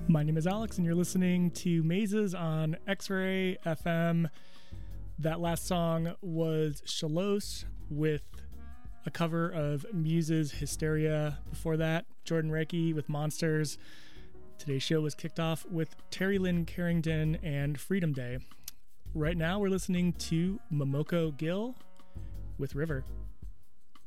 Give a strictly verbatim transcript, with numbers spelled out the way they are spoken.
My name is Alex, and you're listening to Mazes on X-Ray F M. That last song was Shalos with a cover of Muse's Hysteria. Before that, Jordan Reiki with Monsters. Today's show was kicked off with Terry Lynn Carrington and Freedom Day. Right now, we're listening to Momoko Gill with River.